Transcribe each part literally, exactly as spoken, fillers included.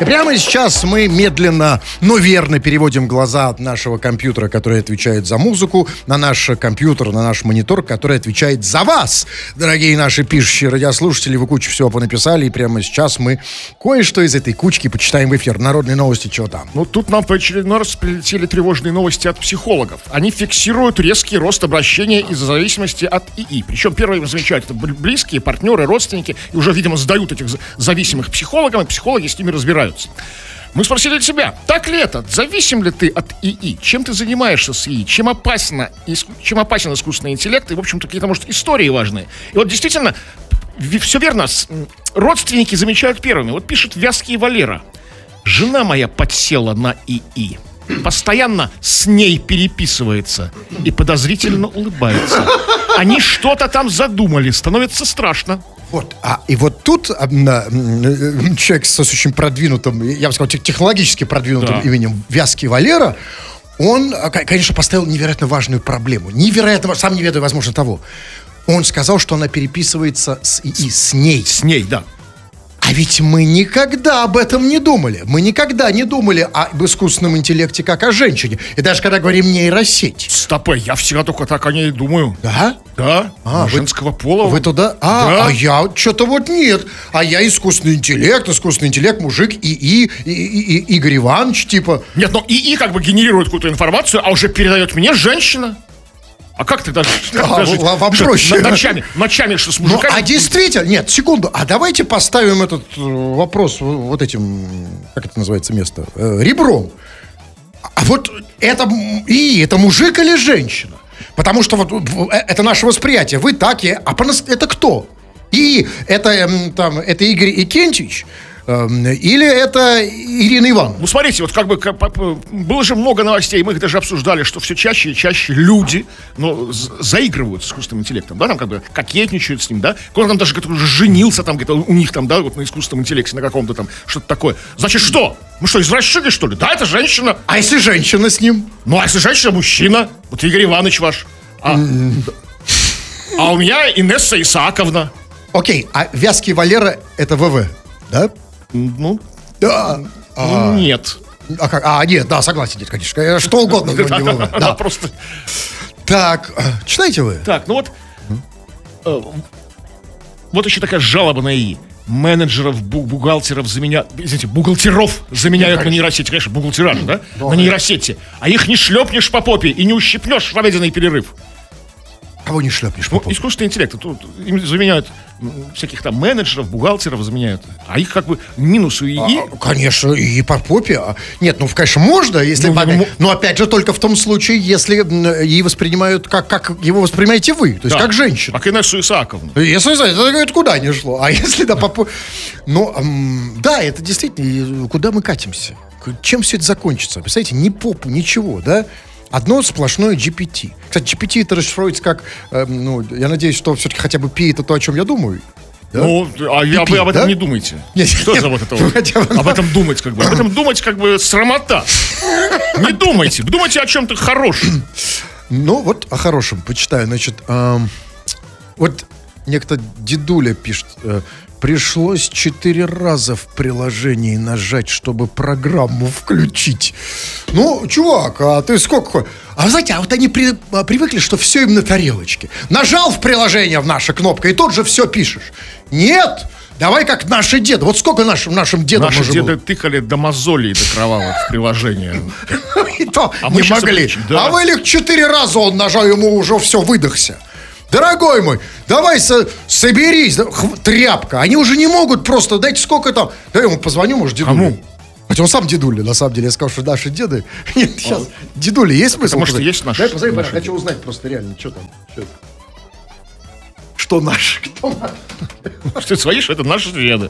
И прямо сейчас мы медленно, но верно переводим глаза от нашего компьютера, который отвечает за музыку, на наш компьютер, на наш монитор, который отвечает за вас, дорогие наши пишущие радиослушатели. Вы кучу всего понаписали, и прямо сейчас мы кое-что из этой кучки почитаем в эфир. Народные новости, что там? Ну, тут нам по очередной раз прилетели тревожные новости от психологов. Они фиксируют резкий рост обращения из-за зависимости от ИИ. Причем первые замечают это близкие, партнеры, родственники, и уже, видимо, сдают этих зависимых психологам, и психологи с ними разбираются. Мы спросили себя, так ли это? Зависим ли ты от ИИ? Чем ты занимаешься с ИИ? Чем опасно, чем опасен искусственный интеллект? И, в общем-то, какие-то, может, истории важные. И вот действительно, все верно, родственники замечают первыми. Вот пишет Вязкий Валера. Жена моя подсела на ИИ. Постоянно с ней переписывается и подозрительно улыбается. Они что-то там задумали, становится страшно. Вот, а, и вот тут а, а, человек с очень продвинутым, я бы сказал, технологически продвинутым да. именем Вязкий Валера, он, конечно, поставил невероятно важную проблему. Невероятно, сам не ведаю, возможно, того. Он сказал, что она переписывается с ИИ, с ней. С ней, да. А ведь мы никогда об этом не думали. Мы никогда не думали об искусственном интеллекте как о женщине. И даже когда говорим нейросеть. Стопэ, я всегда только так о ней думаю. Да? Да. А, женского вы, пола. Вы туда? А, да. а я что-то вот нет. А я искусственный интеллект, искусственный интеллект, мужик, ИИ, и, и, и, Игорь Иванович, типа. Нет, но ИИ как бы генерирует какую-то информацию, а уже передает мне женщина. А как ты даже... Как а, даже вам что, проще. Ночами, ночами что с мужиками... Ну, а действительно, нет, секунду, а давайте поставим этот вопрос вот этим, как это называется место, э, ребром. А вот это и это мужик или женщина? Потому что вот это наше восприятие. Вы так, я, а это кто? И это, там, это Игорь Икентьевич? Или это Ирина Ивановна? Ну, смотрите, вот как бы как, было же много новостей, мы их даже обсуждали, что все чаще и чаще люди, ну, заигрывают с искусственным интеллектом, да, там как бы кокетничают с ним, да, кто-то там даже уже женился, там где-то у них там, да, вот на искусственном интеллекте, на каком-то там, что-то такое. Значит, что? Мы что, извращены, что ли? Да, это женщина. А если женщина с ним? Ну, а если женщина, мужчина? Вот Игорь Иванович ваш. А, а у меня Инесса Исааковна. Окей, а Вязкий Валера это ВВ, да? Ну, да. А, нет. А, как? А, нет, да, согласен, нет, конечно. Что угодно. Да, просто. Так, читаете вы? Так, ну вот. Вот еще такая жалоба на ИИ. Менеджеров, бухгалтеров заменяют, извините, бухгалтеров заменяют на нейросети. Конечно, бухгалтера, да? На нейросети. А их не шлепнешь по попе и не ущипнешь в обеденный перерыв. Кого не шлепнешь по Ну, попе? искусственный интеллект. Тут им заменяют всяких там менеджеров, бухгалтеров заменяют. А их как бы минус у ИИ. А, конечно, и по попе. Нет, ну, конечно, можно, если... Ну, опять, ну, но опять же только в том случае, если ИИ воспринимают, как, как его воспринимаете вы. То есть, да, как женщина. как Инессу Исааковну. Если, это, это куда ни шло. А если, да, по попе... Ну, эм, да, это действительно, куда мы катимся? Чем все это закончится? Представляете, ни попу, ничего, да? Одно сплошное джи пи ти. Кстати, джи пи ти это расшифруется как, э, ну, я надеюсь, что все-таки хотя бы пи это то, о чем я думаю. Да? Ну, а я, вы об этом да? не думаете. Нет, что нет, за вот это вот? бы, об этом думать как бы. Об этом думать как бы срамота. Не думайте. Думайте о чем-то хорошем. Ну, вот о хорошем. Почитаю. Значит, эм, вот некто дедуля пишет. Э, пришлось четыре раза в приложении нажать, чтобы программу включить. Ну, чувак, а ты сколько... А вы знаете, а вот они при, а, привыкли, что все им на тарелочке. Нажал в приложение в наша кнопка, и тут же все пишешь. Нет! Давай как наши деды. Вот сколько нашим, нашим дедам Наши уже деды было? тыкали до мозолей, до кровавых в приложение. И то А не мы щас могли. отключим, да. А вы их четыре раза он нажал, ему уже все, выдохся. Дорогой мой, давай со- соберись, да, хв- тряпка. Они уже не могут просто, дайте сколько там. Да я ему позвоню, может, дедуле. Кому? Хотя он сам дедуля, на самом деле. Я сказал, что наши деды. Нет, сейчас. Дедуля, есть смысл? Потому что сказать? есть наши- Дай посмотри, наши хочу деды. узнать просто реально, что там. Что, это? Что наши? Кто наши? Что ты свои, что это наши деды.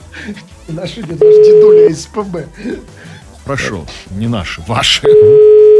Наши деды, наш дедуля из ПБ. Прошу, не наши, ваши.